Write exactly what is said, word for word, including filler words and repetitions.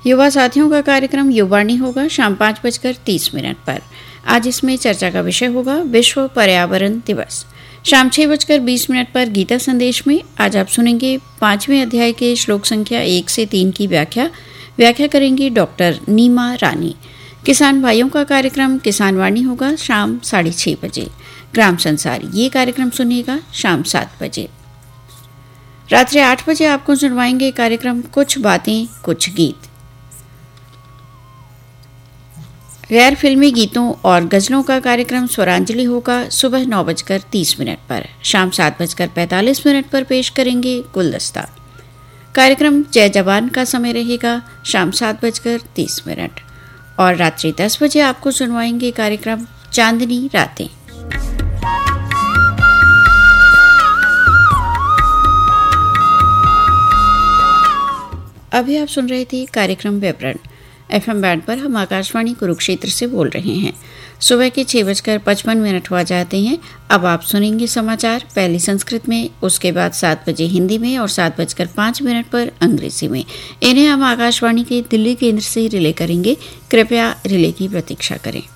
युवा साथियों का कार्यक्रम युवाणी होगा शाम पाँच बजकर तीस मिनट पर। आज इसमें चर्चा का विषय होगा विश्व पर्यावरण दिवस। शाम छह बजकर बीस मिनट पर गीता संदेश में आज आप सुनेंगे पांचवें अध्याय के श्लोक संख्या एक से तीन की व्याख्या व्याख्या करेंगी डॉक्टर नीमा रानी। किसान भाइयों का कार्यक्रम किसान वाणी होगा शाम साढ़े छः बजे। ग्राम संसार ये कार्यक्रम सुनिएगा शाम सात बजे। रात्रि आठ बजे आपको सुनवाएंगे कार्यक्रम कुछ बातें कुछ गीत। गैर फिल्मी गीतों और गजलों का कार्यक्रम स्वरांजलि होगा सुबह नौ बजकर तीस मिनट पर। शाम सात बजकर पैंतालीस मिनट पर पेश करेंगे गुलदस्ता। कार्यक्रम जय जवान का समय रहेगा शाम सात बजकर तीस मिनट और रात्रि दस बजे आपको सुनवाएंगे कार्यक्रम चांदनी रातें। अभी आप सुन रहे थे कार्यक्रम विवरण। एफएम बैंड पर हम आकाशवाणी कुरुक्षेत्र से बोल रहे हैं। सुबह के छः बजकर पचपन मिनट हुआ जाते हैं। अब आप सुनेंगे समाचार पहले संस्कृत में, उसके बाद सात बजे हिंदी में और सात बजकर पाँच मिनट पर अंग्रेजी में। इन्हें हम आकाशवाणी के दिल्ली केंद्र से रिले करेंगे। कृपया रिले की प्रतीक्षा करें।